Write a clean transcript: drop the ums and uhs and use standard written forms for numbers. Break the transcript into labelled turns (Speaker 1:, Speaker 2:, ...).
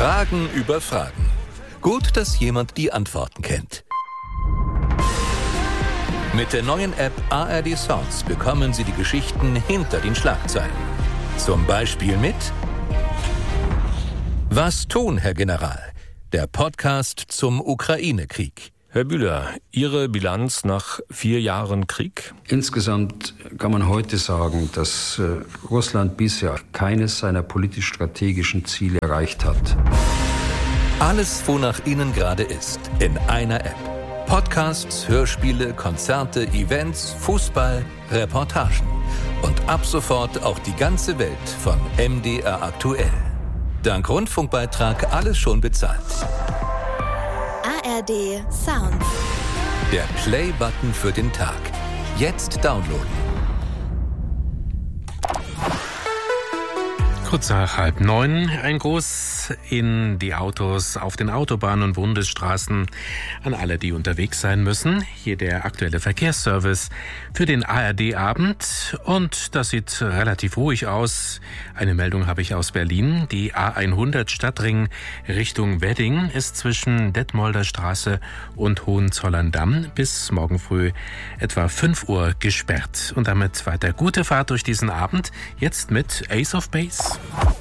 Speaker 1: Fragen über Fragen. Gut, dass jemand die Antworten kennt. Mit der neuen App ARD Sounds bekommen Sie die Geschichten hinter den Schlagzeilen. Zum Beispiel mit Was tun, Herr General? Der Podcast zum Ukraine-Krieg.
Speaker 2: Herr Bühler, Ihre Bilanz nach 4 Jahren Krieg?
Speaker 3: Insgesamt kann man heute sagen, dass Russland bisher keines seiner politisch-strategischen Ziele erreicht hat.
Speaker 1: Alles, wonach Ihnen gerade ist, in einer App. Podcasts, Hörspiele, Konzerte, Events, Fußball, Reportagen. Und ab sofort auch die ganze Welt von MDR aktuell. Dank Rundfunkbeitrag alles schon bezahlt.
Speaker 4: ARD Sounds.
Speaker 1: Der Play-Button für den Tag. Jetzt downloaden.
Speaker 5: Kurz nach 8:30, ein Gruß in die Autos auf den Autobahnen und Bundesstraßen an alle, die unterwegs sein müssen. Hier der aktuelle Verkehrsservice für den ARD-Abend und das sieht relativ ruhig aus. Eine Meldung habe ich aus Berlin. Die A100 Stadtring Richtung Wedding ist zwischen Detmolder Straße und Hohenzollern-Damm bis morgen früh etwa 5 Uhr gesperrt. Und damit weiter gute Fahrt durch diesen Abend. Jetzt mit Ace of Base.